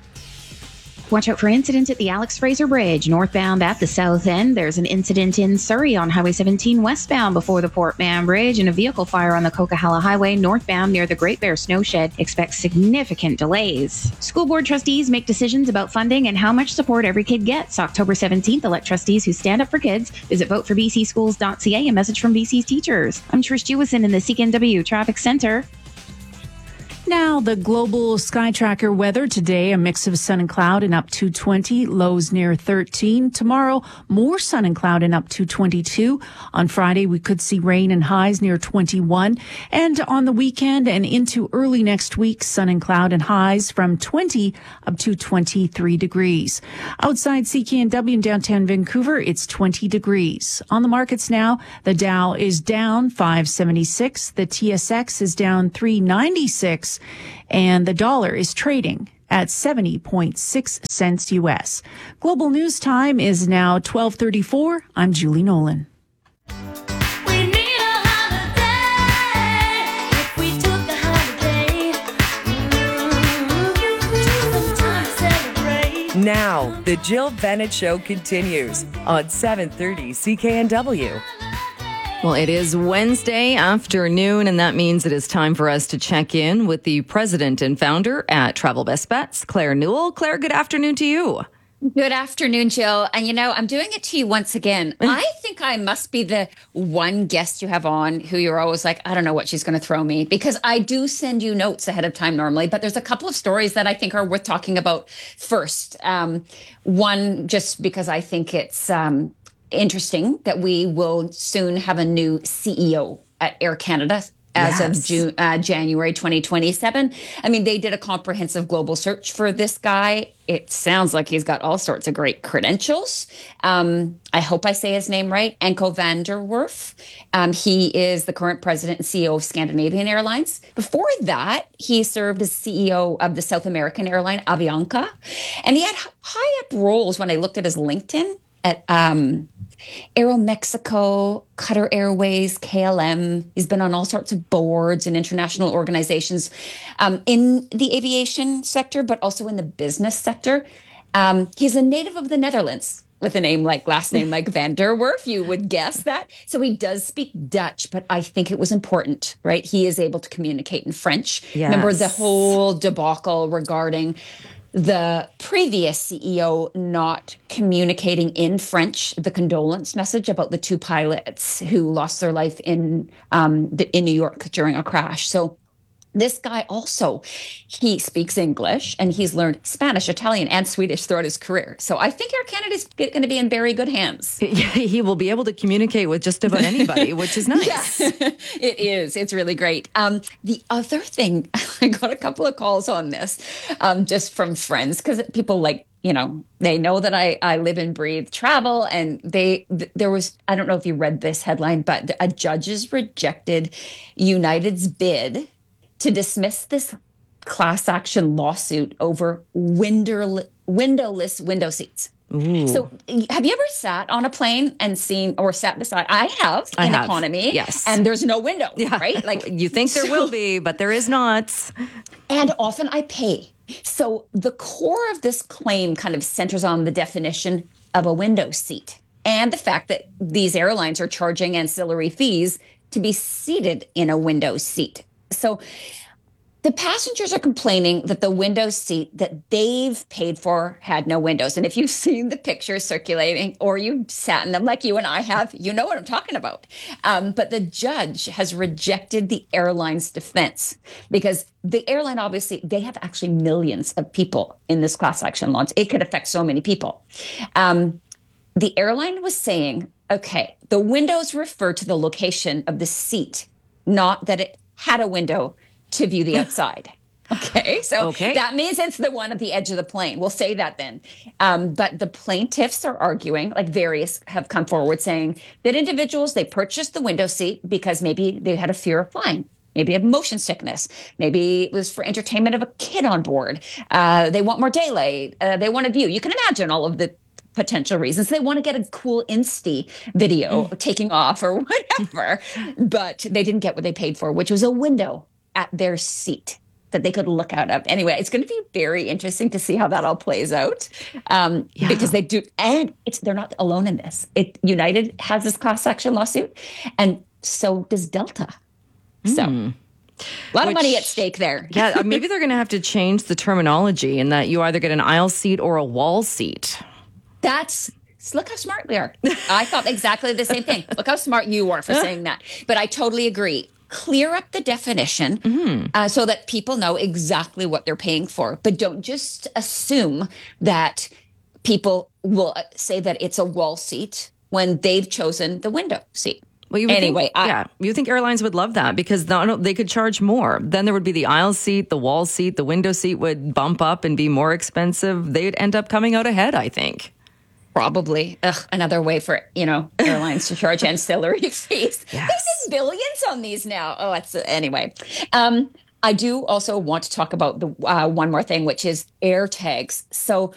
Watch out for incidents at the Alex Fraser Bridge, northbound at the south end. There's an incident in Surrey on Highway seventeen westbound before the Port Mann Bridge, and a vehicle fire on the Coquihalla Highway northbound near the Great Bear Snow Shed. Expect significant delays. School board trustees make decisions about funding and how much support every kid gets. October seventeenth, elect trustees who stand up for kids. Visit vote for b c schools dot c a, a message from B C's teachers. I'm Trish Jewison in the C K N W Traffic Center. Now, the global sky tracker weather today, a mix of sun and cloud and up to twenty, lows near thirteen. Tomorrow, more sun and cloud and up to twenty-two. On Friday, we could see rain and highs near twenty-one. And on the weekend and into early next week, sun and cloud and highs from twenty up to twenty-three degrees. Outside C K N W in downtown Vancouver, it's twenty degrees. On the markets now, the Dow is down five seventy-six. The T S X is down three ninety-six. And the dollar is trading at seventy point six cents U S. Global News Time is now twelve thirty-four. I'm Julie Nolan. Now, the Jill Bennett Show continues on seven thirty C K N W. Well, it is Wednesday afternoon, and that means it is time for us to check in with the president and founder at Travel Best Bets, Claire Newell. Claire, good afternoon to you. Good afternoon, Jill. And you know, I'm doing it to you once again. I think I must be the one guest you have on who you're always like, I don't know what she's going to throw me, because I do send you notes ahead of time normally, but there's a couple of stories that I think are worth talking about first. Um, one, just because I think it's um, interesting that we will soon have a new C E O at Air Canada. as Yes. of June, uh, January twenty twenty-seven. I mean, they did a comprehensive global search for this guy. It sounds like he's got all sorts of great credentials. Um, I hope I say his name right. Anko van der Werf. Um, he is the current president and C E O of Scandinavian Airlines. Before that, he served as C E O of the South American airline Avianca. And he had high up roles when I looked at his LinkedIn at um, Aeromexico, Qatar Airways, K L M. He's been on all sorts of boards and international organizations um, in the aviation sector, but also in the business sector. Um, he's a native of the Netherlands with a name like, last name like Van der Werf. You would guess that. So he does speak Dutch, but I think it was important, right? He is able to communicate in French. Yes. Remember the whole debacle regarding the previous C E O not communicating in French the condolence message about the two pilots who lost their life in um, the, in New York during a crash. So this guy also, he speaks English and he's learned Spanish, Italian, and Swedish throughout his career. So I think Air Canada is going to be in very good hands. He will be able to communicate with just about anybody, which is nice. Yes, it is. It's really great. Um, the other thing, I got a couple of calls on this um, just from friends because people like, you know, they know that I, I live and breathe travel. And they th- there was, I don't know if you read this headline, but a judge has rejected United's bid to dismiss this class action lawsuit over window, windowless window seats. Ooh. So have you ever sat on a plane and seen or sat beside? I have I in have. economy. Yes. And there's no window, Yeah. right? Like You think there so- will be, but there is not. And often I pay. So the core of this claim kind of centers on the definition of a window seat and the fact that these airlines are charging ancillary fees to be seated in a window seat. So the passengers are complaining that the window seat that they've paid for had no windows. And if you've seen the pictures circulating or you sat in them like you and I have, you know what I'm talking about. Um, but the judge has rejected the airline's defense because the airline, obviously, they have actually millions of people in this class action launch. It could affect so many people. Um, the airline was saying, okay, the windows refer to the location of the seat, not that it had a window to view the outside. Okay, so Okay. that means it's the one at the edge of the plane. We'll say that then. Um, but the plaintiffs are arguing, like various have come forward saying that individuals, they purchased the window seat because maybe they had a fear of flying. Maybe have motion sickness. Maybe it was for entertainment of a kid on board. Uh, they want more daylight. Uh, they want a view. You can imagine all of the potential reasons. They want to get a cool Insta video Mm. taking off or whatever, but they didn't get what they paid for, which was a window at their seat that they could look out of. Anyway, it's going to be very interesting to see how that all plays out um, Yeah. because they do, and it's they're not alone in this. It United has this class action lawsuit, and so does Delta. So. Mm. A lot Which- of money at stake there. Yeah, uh, maybe they're going to have to change the terminology in that you either get an aisle seat or a wall seat. That's look how smart we are. I thought exactly the same thing. Look how smart you are for saying that. But I totally agree. Clear up the definition Mm-hmm. uh, so that people know exactly what they're paying for. But don't just assume that people will uh, say that it's a wall seat when they've chosen the window seat. Well, you would Anyway, think, I- yeah, you think airlines would love that because no, no, they could charge more. Then there would be the aisle seat, the wall seat, the window seat would bump up and be more expensive. They'd end up coming out ahead, I think. Probably. Ugh, another way for, you know, airlines to charge ancillary fees. Yes. They make billions on these now. Oh, that's anyway. Um, I do also want to talk about the uh, one more thing, which is AirTags. So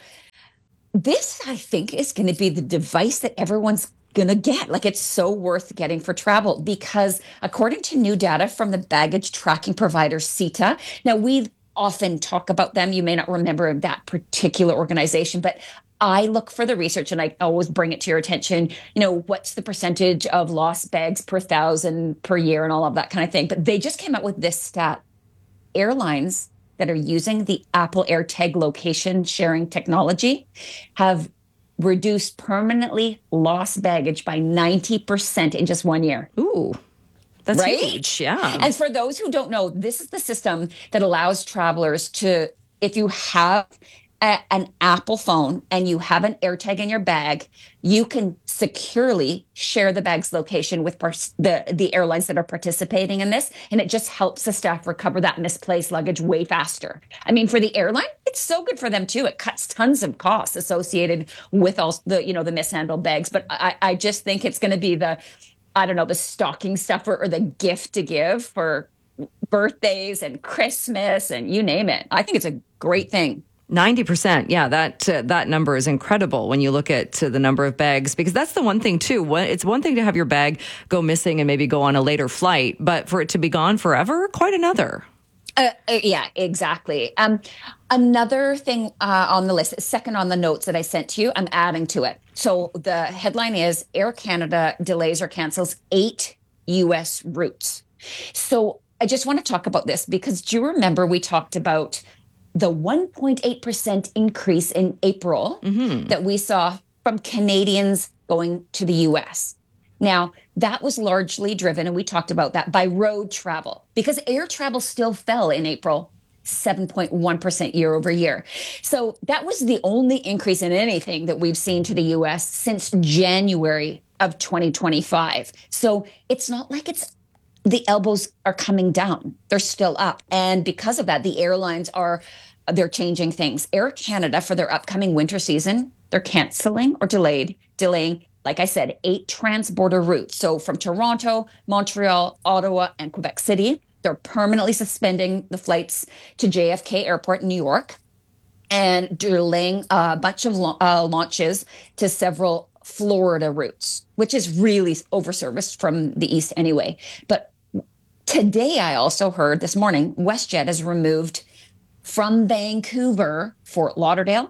this, I think, is going to be the device that everyone's going to get. Like, it's so worth getting for travel because according to new data from the baggage tracking provider SITA, now we often talk about them. You may not remember that particular organization, but I look for the research and I always bring it to your attention. You know, what's the percentage of lost bags per thousand per year and all of that kind of thing. But they just came out with this stat. Airlines that are using the Apple AirTag location sharing technology have reduced permanently lost baggage by ninety percent in just one year. Ooh, that's right? huge. Yeah. And for those who don't know, this is the system that allows travelers to, if you have a, an Apple phone and you have an AirTag in your bag, you can securely share the bag's location with pers- the, the airlines that are participating in this. And it just helps the staff recover that misplaced luggage way faster. I mean, for the airline, it's so good for them too. It cuts tons of costs associated with all the, you know, the mishandled bags. But I, I just think it's going to be the, I don't know, the stocking stuffer or the gift to give for birthdays and Christmas and you name it. I think it's a great thing. ninety percent. Yeah, that uh, that number is incredible when you look at uh, the number of bags, because that's the one thing too. What, it's one thing to have your bag go missing and maybe go on a later flight, but for it to be gone forever, quite another. Uh, uh, yeah, exactly. Um, another thing uh, on the list, second on the notes that I sent to you, I'm adding to it. So the headline is Air Canada delays or cancels eight U S routes. So I just want to talk about this because do you remember we talked about the one point eight percent increase in April mm-hmm. that we saw from Canadians going to the U S? Now, that was largely driven, and we talked about that, by road travel, because air travel still fell in April, seven point one percent year over year. So that was the only increase in anything that we've seen to the U S since January of twenty twenty-five. So it's not like it's the elbows are coming down. They're still up. And because of that, the airlines are, they're changing things. Air Canada, for their upcoming winter season, they're canceling or delayed, delaying, like I said, eight transborder routes. So from Toronto, Montreal, Ottawa, and Quebec City, they're permanently suspending the flights to J F K Airport in New York and delaying a bunch of uh, launches to several Florida routes, which is really overserviced from the east anyway. But today, I also heard this morning, WestJet has removed from Vancouver, Fort Lauderdale,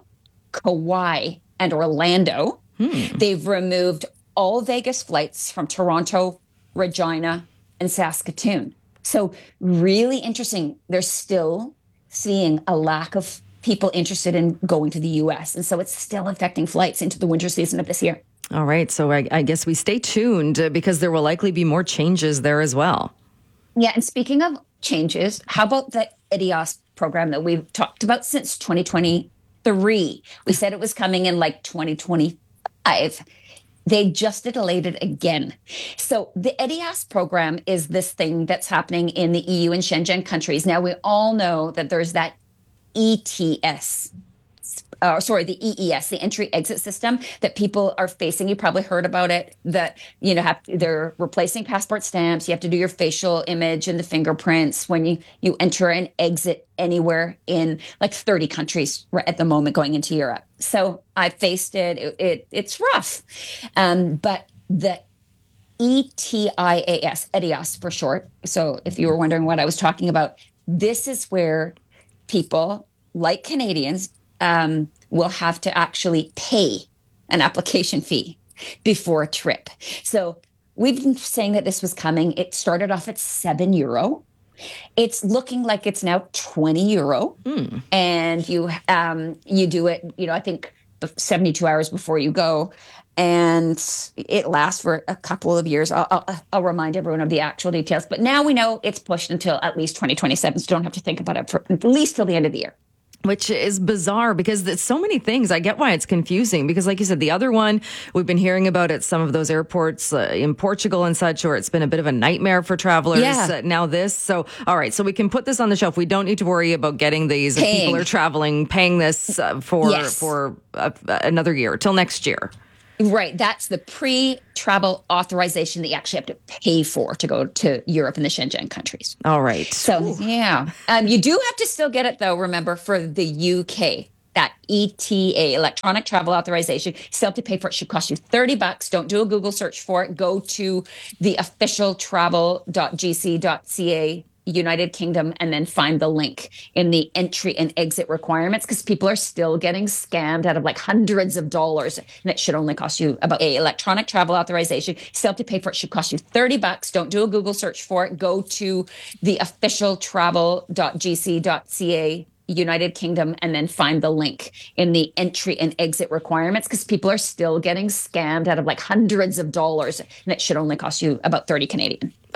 Kauai, and Orlando. Hmm. They've removed all Vegas flights from Toronto, Regina, and Saskatoon. So really interesting. They're still seeing a lack of people interested in going to the U S. And so it's still affecting flights into the winter season of this year. All right. So I, I guess we stay tuned uh, because there will likely be more changes there as well. Yeah. And speaking of changes, how about the I D I A S program that we've talked about since twenty twenty-three? We said it was coming in like twenty twenty-five. They just delayed it again. So the I D I A S program is this thing that's happening in the E U and Schengen countries. Now, we all know that there's that E T S, uh, sorry, the E E S, the entry exit system that people are facing. You probably heard about it, that, you know, have, they're replacing passport stamps. You have to do your facial image and the fingerprints when you, you enter and exit anywhere in like thirty countries right at the moment going into Europe. So I faced it. It, it it's rough. Um, but the E T I A S, I D I A S for short. So if you were wondering what I was talking about, this is where people like Canadians um, will have to actually pay an application fee before a trip. So we've been saying that this was coming. It started off at seven euro. It's looking like it's now twenty euro. Mm. And you um, you do it, you know, I think seventy-two hours before you go. And it lasts for a couple of years. I'll, I'll, I'll remind everyone of the actual details. But now we know it's pushed until at least twenty twenty-seven. So don't have to think about it for at least till the end of the year. Which is bizarre because there's so many things. I get why it's confusing because, like you said, the other one we've been hearing about at some of those airports uh, in Portugal and such, or it's been a bit of a nightmare for travelers. Yeah. Uh, now this. So, all right. So we can put this on the shelf. We don't need to worry about getting these. Paying. People are traveling, paying this uh, for, yes. for uh, another year till next year. Right. That's the pre-travel authorization that you actually have to pay for to go to Europe and the Schengen countries. All right. So, Ooh. yeah. Um, you do have to still get it, though, remember, for the U K. That E T A, Electronic Travel Authorization, you still have to pay for it. It should cost you thirty bucks. Don't do a Google search for it. Go to the official travel dot g c dot c a United Kingdom and then find the link in the entry and exit requirements because people are still getting scammed out of like hundreds of dollars and it should only cost you about a electronic travel authorization. Still have to pay for it. It should cost you thirty bucks. Don't do a Google search for it. Go to the official travel dot g c dot c a United Kingdom and then find the link in the entry and exit requirements because people are still getting scammed out of like hundreds of dollars and it should only cost you about thirty Canadian.